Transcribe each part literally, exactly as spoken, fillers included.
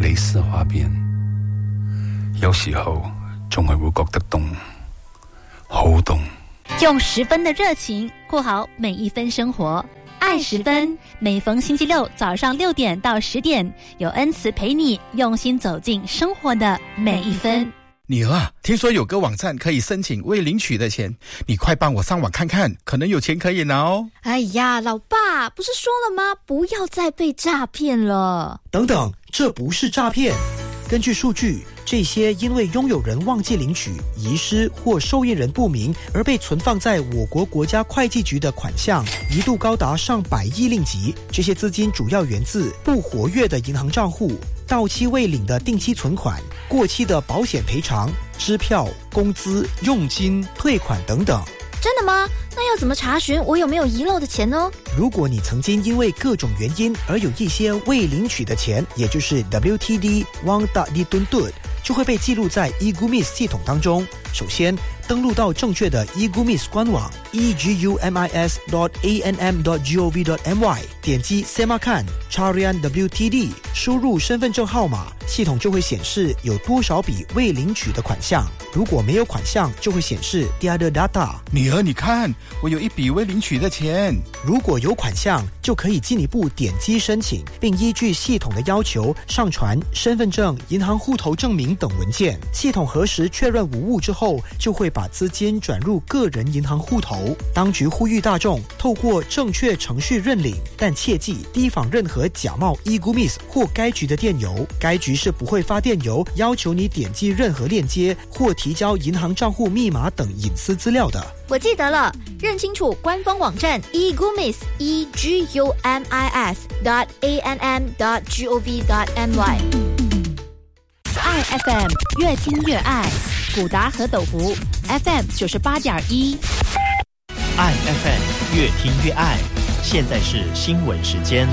類似畫面，有時候仲係會覺得凍，好凍。 用十分的熱情過好每一分生活，愛十分。每逢星期六早上六點到十點，有恩慈陪你用心走進生活的每一分。 女兒啊，聽說有個網站可以申請未領取的錢，你快幫我上網看看，可能有錢可以拿哦。 哎呀，老爸，不是說了嗎？不要再被詐騙了。 等等，這不是詐騙。根據數據，這些因為擁有人忘記領取、遺失或受益人不明而被存放在我國國家會計局的款項，一度高達上百億令吉。這些資金主要源自不活躍的銀行賬戶、到期未領的定期存款、過期的保險賠償、支票、工資、佣金、退款等等。 真的嗎？那要怎麼查詢我有沒有遺漏的錢呢？ 如果你曾經因為各種原因而有一些未領取的錢，也就是 W T D Wang Tak Dituntut， 就會被記錄在 e-Gumis 系統當中。首先，登錄到正確的 e-Gumis 官網 e g u m i s dot a n m dot gov dot m y， 點擊 Semakan Carian W T D， 輸入身份證號碼，系統就會顯示有多少筆未領取的款項。如果沒有款項，就會顯示 Tiada data。 女兒，你看，我有一筆未領取的錢。 如果有款項，就可以進一步點擊申請，並依據系統的要求上傳身份證、銀行戶頭證明等文件。系統核實確認無誤之後，就會把資金轉入個人銀行戶頭。當局呼籲大眾透過正確程序認領，但切記提防任何假冒 e-Gumis 或該局的電郵。該局是不會發電郵要求你點擊任何鏈接或提交銀行賬戶密碼等隱私資料的。 我記得了，認清楚官方網站 e-Gumis e g u m i s dot a n m dot gov dot m y。 愛 F M 越聽越愛，古達和斗湖 F M 九十八點一。 愛 F M 越聽越愛，現在是新聞時間。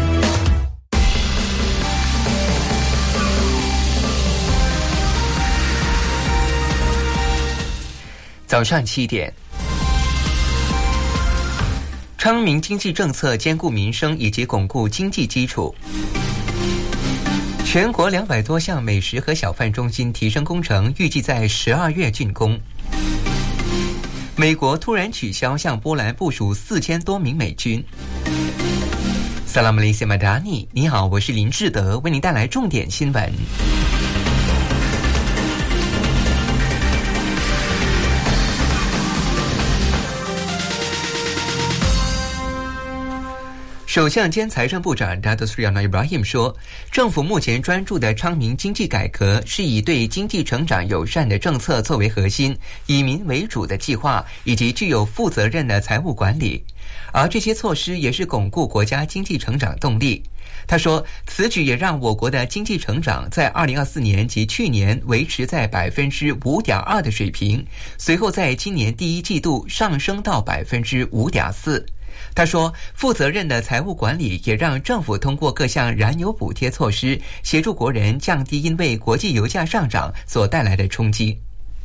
早上七點，昌明經濟政策兼顧民生以及鞏固經濟基礎。全國兩百多項美食和小販中心提升工程預計在十二月竣工。美國突然取消向波蘭部署四千多名美軍。Salam alaikum madani， 你好，我是林志德，為您帶來重點新聞。首相兼財政部長 Datuk Seri Anwar Ibrahim 說，政府目前專注的昌明經濟改革是以對經濟成長友善的政策作為核心，以民為主的計劃，以及具有負責任的財務管理，而這些措施也是鞏固國家經濟成長動力。他說，此舉也讓我國的經濟成長在二零二四年及去年維持在百分之五點二的水平，隨後在今年第一季度上升到百分之五點四。他說，負責任的財務管理也讓政府通過各項燃油補貼措施，協助國人降低因為國際油價上漲所帶來的衝擊。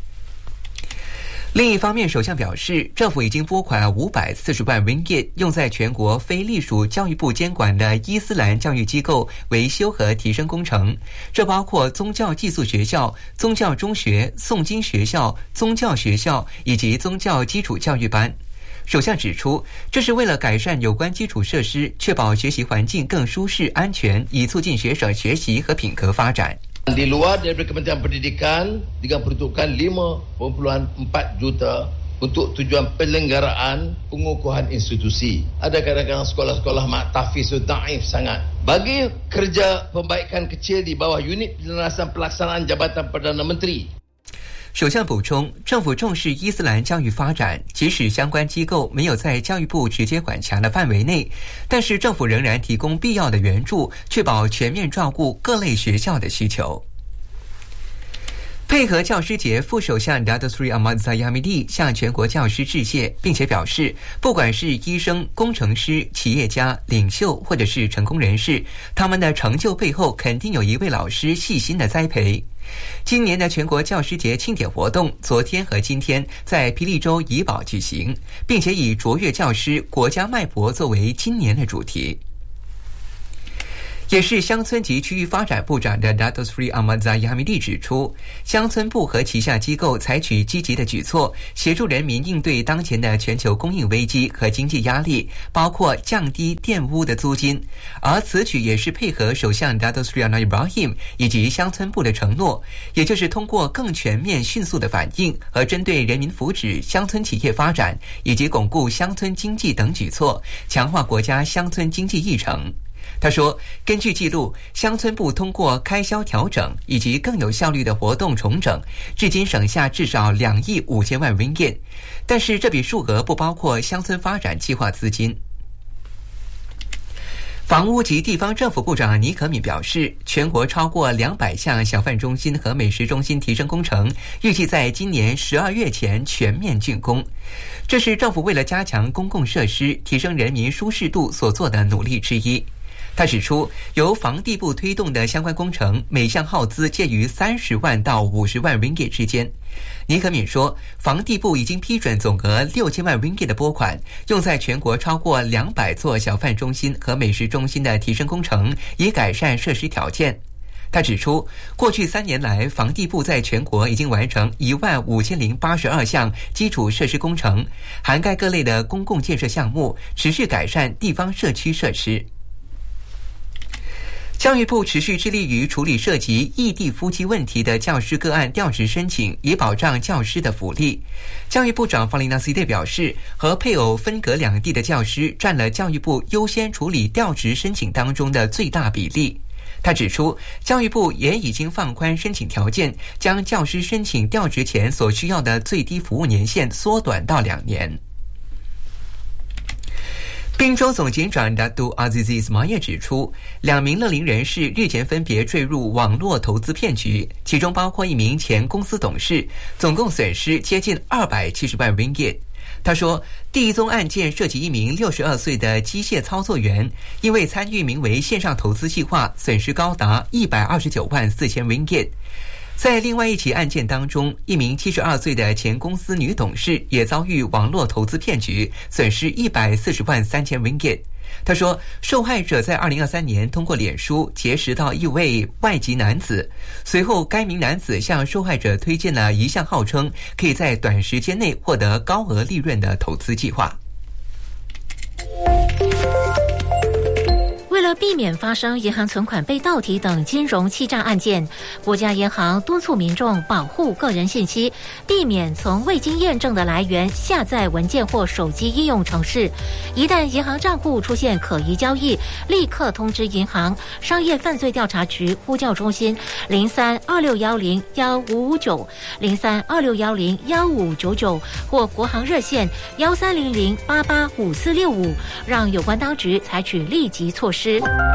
另一方面，首相表示，政府已經撥款五百四十萬 ringgit 用在全國非隸屬教育部監管的伊斯蘭教育機構維修和提升工程，這包括宗教寄宿學校、宗教中學、誦經學校、宗教學校以及宗教基礎教育班。首相指出，這是為了改善有關基礎設施，確保學習環境更舒適安全，以促進學生學習和品格發展。 Di luar daripada Kementerian Pendidikan dengan peruntukan lima perpuluhan empat juta untuk tujuan penyelenggaraan pengukuhan institusi. Ada kadang-kadang sekolah-sekolah maktafis itu daif sangat. Bagi kerja pembaikan kecil di bawah unit penjelasan pelaksanaan Jabatan Perdana Menteri。 首相補充，政府重視伊斯蘭教育發展，即使相關機構沒有在教育部直接管轄的範圍內，但是政府仍然提供必要的援助，確保全面照顧各類學校的需求。配合教師節，副首相 Datuk Seri Ahmad Zahid Hamidi 向全國教師致謝，並且表示，不管是醫生、工程師、企業家、領袖或者是成功人士，他們的成就背後肯定有一位老師細心的栽培。今年的全國教師節慶典活動昨天和今天在霹靂州怡保舉行，並且以卓越教師國家脈搏作為今年的主題。 也是乡村及区域发展部长的 Dato Sri Ahmad Zahid Hamidi 指出，乡村部和旗下机构采取积极的举措，协助人民应对当前的全球供应危机和经济压力，包括降低玷污的租金。而此举也是配合首相 Dato Sri Anwar Ibrahim 以及乡村部的承诺，也就是通过更全面、迅速的反应和针对人民福祉、乡村企业发展以及巩固乡村经济等举措，强化国家乡村经济议程。他说，根据记录，乡村部通过开销调整以及更有效率的活动重整，至今省下至少两亿五千万 ringgit， 但是这笔数额不包括乡村发展计划资金。房屋及地方政府部长倪可敏表示，全国超过两百项小贩中心和美食中心提升工程，预计在今年十二月前全面竣工。这是政府为了加强公共设施、提升人民舒适度所做的努力之一。他指出，由房地部推动的相关工程，每项耗资介于三十万到五十万 ringgit 之间。倪可敏说，房地部已经批准总额六千万 ringgit 的拨款，用在全国超过两百座小贩中心和美食中心的提升工程，以改善设施条件。他指出，过去三年来，房地部在全国已经完成一万五千零八十二项基础设施工程，涵盖各类的公共建设项目，持续改善地方社区设施。教育部持续致力于处理涉及异地夫妻问题的教师个案调职申请，以保障教师的福利。教育部长 Faliana Side 表示，和配偶分隔两地的教师占了教育部优先处理调职申请当中的最大比例。他指出，教育部也已经放宽申请条件，将教师申请调职前所需要的最低服务年限缩短到两年。宾州总警长 Dato Azizi Ismail 指出，两名乐龄人士日前分别坠入网络投资骗局，其中包括一名前公司董事，总共损失接近二百七十万 ringgit。他说，第一宗案件涉及一名六十二岁的机械操作员，因为参与名为线上投资计划，损失高达一百二十九万四千 ringgit。在另外一起案件当中，一名七十二岁的前公司女董事也遭遇网络投资骗局，损失一百四十万三千 ringgit。他说，受害者在二零二三年通过脸书结识到一位外籍男子，随后该名男子向受害者推荐了一项号称可以在短时间内获得高额利润的投资计划。 为了避免发生银行存款被盗提等金融欺诈案件，国家银行敦促民众保护个人信息，避免从未经验证的来源下载文件或手机应用程式。一旦银行账户出现可疑交易，立刻通知银行商业犯罪调查局呼叫中心零三二六幺零幺五五九、零三二六幺零幺五九九或国行热线幺三零零八八五四六五，让有关当局采取立即措施。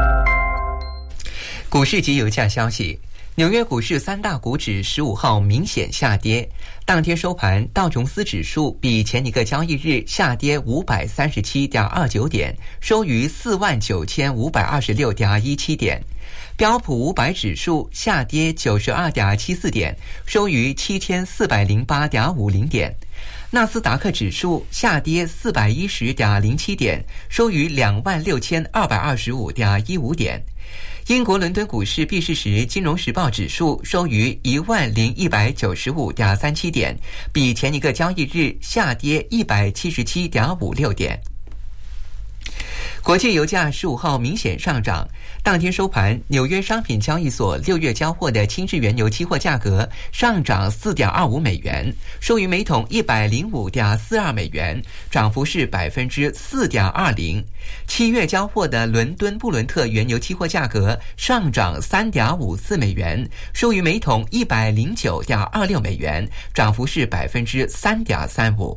股市及油价消息，纽约股市三大股指十五号明显下跌，当天收盘，道琼斯指数比前一个交易日下跌五百三十七点二九点，收于四万九千五百二十六点一七点。标普五百指数下跌九十二点七四点，收于七千四百零八点五零点。纳斯达克指数下跌四百一十点零七点，收于两万六千二百二十五点一五点。英国伦敦股市闭市时，金融时报指数收于一万零一百九十五点三七点，比前一个交易日下跌一百七十七点五六点。国际油价十五号明显上涨，当天收盘，纽约商品交易所六月交货的轻质原油期货价格上涨 四点二五美元，收于每桶一百零五点四二美元，涨幅是 百分之四点二零。七月交货的伦敦布伦特原油期货价格上涨 三点五四美元，收于每桶一百零九点二六美元，涨幅是 百分之三点三五。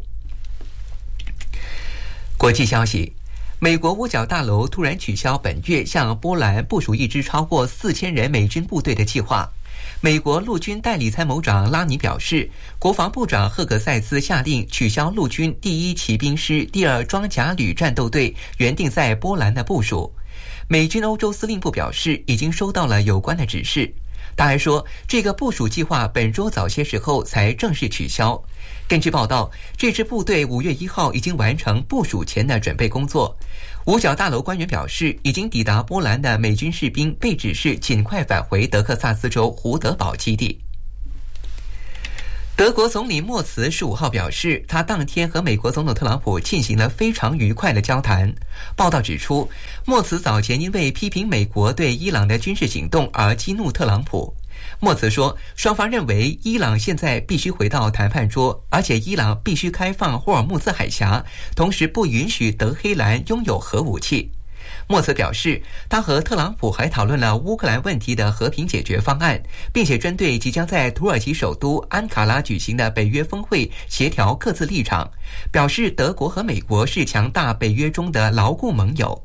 国际消息，美国五角大楼突然取消本月向波兰部署一支超过四千人美军部队的计划。美国陆军代理参谋长拉尼表示，国防部长赫格塞斯下令取消陆军第一骑兵师第二装甲旅战斗队原定在波兰的部署。美军欧洲司令部表示，已经收到了有关的指示。 他还说，这个部署计划本周早些时候才正式取消。根据报道，这支部队五月一号已经完成部署前的准备工作。五角大楼官员表示，已经抵达波兰的美军士兵被指示尽快返回德克萨斯州胡德堡基地。德国总理默茨十五号表示，他当天和美国总统特朗普进行了非常愉快的交谈。报道指出，默茨早前因为批评美国对伊朗的军事行动而激怒特朗普。默茨说，双方认为伊朗现在必须回到谈判桌，而且伊朗必须开放霍尔木兹海峡，同时不允许德黑兰拥有核武器。默茨表示，他和特朗普还讨论了乌克兰问题的和平解决方案，并且针对即将在土耳其首都安卡拉举行的北约峰会协调各自立场，表示德国和美国是强大北约中的牢固盟友。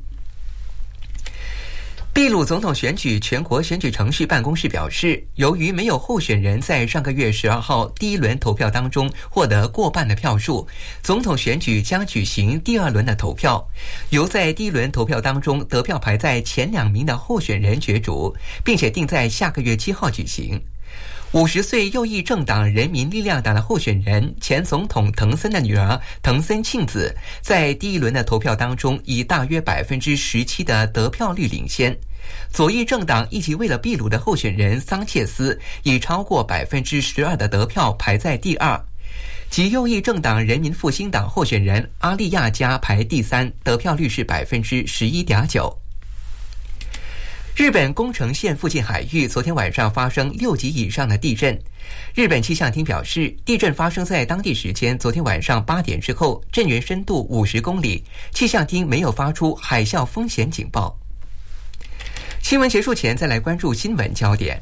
秘鲁总统选举全国选举程序办公室表示，由于没有候选人在上个月十二号第一轮投票当中获得过半的票数，总统选举将举行第二轮的投票，由在第一轮投票当中得票排在前两名的候选人角逐，并且定在下个月七号举行。五十岁右翼政党人民力量党的候选人前总统滕森的女儿滕森庆子，在第一轮的投票当中以大约百分之十七的得票率领先。左翼政党一起为了秘鲁的候选人桑切斯以超过百分之十二的得票排在第二，极右翼政党人民复兴党候选人阿利亚加排第三，得票率是百分之十一点九。日本宫城县附近海域昨天晚上发生六级以上的地震。日本气象厅表示，地震发生在当地时间昨天晚上八点之后，震源深度五十公里。气象厅没有发出海啸风险警报。新闻结束前，再来关注新闻焦点。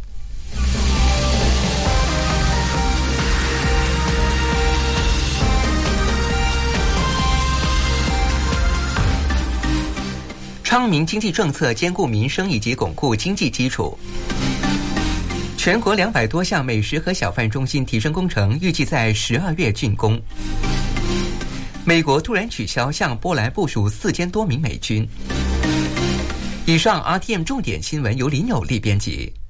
昌明经济政策兼顾民生以及巩固经济基础。全国两百多项美食和小贩中心提升工程预计在十二月竣工。美国突然取消向波兰部署四千多名美军。以上 R T M 重点新闻由林有利编辑。